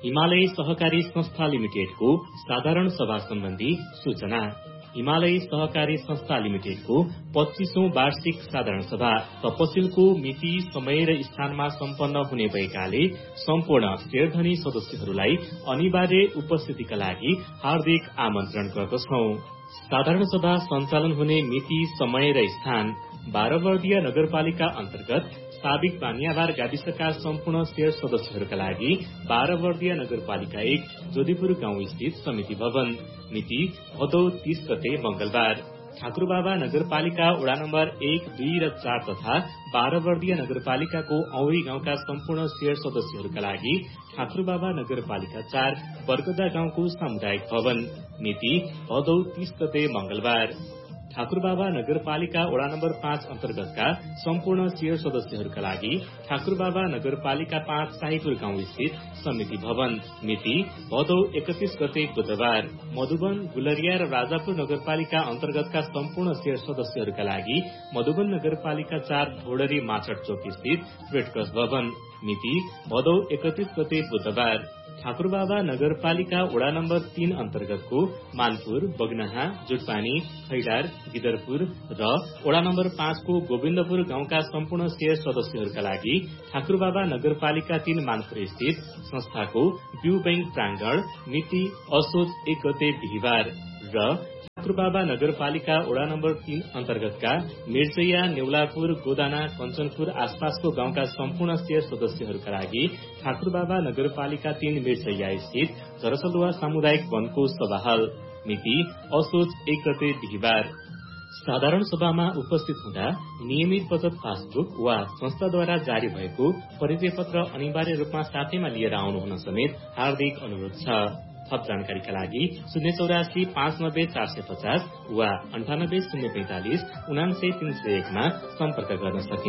हिमालय सहकारी संस्था लिमिटेडको साधारण सभा सम्बन्धी सूचना। हिमालय सहकारी संस्था लिमिटेडको 25औं वार्षिक साधारण सभा तपसिलको मिति, समय र स्थानमा सम्पन्न हुने भएकाले सम्पूर्ण शेयरधनी सदस्यहरूलाई अनिवार्य उपस्थितिका लागि हार्दिक आमन्त्रण गर्दछौं। साधारण सभा सञ्चालन हुने मिति, समय र स्थान 12 वर्दिया नगरपालिका अन्तर्गत साबिक बानियाबार गाविसका सम्पूर्ण शेयर सदस्यहरूका लागि 12 वर्दिया नगरपालिका 1 जोधीपुर गाउँ स्थित समिति भवन। मिति भदौ 30 गते मंगलबार। ठाकुरबाबा नगरपालिका वडा नम्बर 1, 2 र 4 तथा 12 वर्दिया नगरपालिकाको औरी गाउँका सम्पूर्ण शेयर सदस्यहरूका लागि ठाकुरबाबा नगरपालिका 4 बरगदा गाउँको सामुदायिक भवन। मिति भदौ 30 गते मंगलबार। ठाकुरबाबा नगरपालिका वडा नम्बर 5 अन्तर्गतका सम्पूर्ण शेयर सदस्यहरूका लागि ठाकुरबाबा नगरपालिका 5 शाहीपुर गाउँ स्थित समिति भवन। मिति भदौ 31 गते बुधबार। मधुबन, गुलरिया र राजापुर नगरपालिका अन्तर्गतका सम्पूर्ण शेयर सदस्यहरूका लागि मधुबन नगरपालिका 4 ढोडरी माछट चौक स्थित रेडक्रस भवन। मिति भदौ 31 गते बुधबार। ठाकुरबाबा नगरपालिका वडा नम्बर 3 अन्तर्गतको मानपुर, बगनहा, जुटपानी, खैलार, गिदरपुर र वडा नम्बर 5 को गोविन्दपुर गाउँका सम्पूर्ण शेयर सदस्यहरूका लागि ठाकुरबाबा नगरपालिका 3 मानपुर स्थित संस्थाको ब्यू बैंक प्रांगण। मिति असोज 1 गते बिहिबार। र ठाकुरबाबा नगरपालिका वडा नम्बर 3 अन्तर्गतका मिर्चैया, नेउलापुर, गोदाना, कञ्चनपुर आसपासको गाउँका सम्पूर्ण शेयर सदस्यहरूका लागि ठाकुरबाबा नगरपालिका 3 मिर्चैया स्थित झरसलुवा सामुदायिक वनको सभा हल। मिति असोज 1 गते बिहिबार। साधारण सभामा उपस्थित हुँदा नियमित बचत पासबुक वा संस्थाद्वारा जारी भएको परिचय पत्र अनिवार्य रूपमा साथैमा लिएर आउनुहुन समेत हार्दिक अनुरोध छ। थप जानकारीका लागि 084 590 450 वा 98 045 99 301 मा सम्पर्क गर्न सकिन्छ।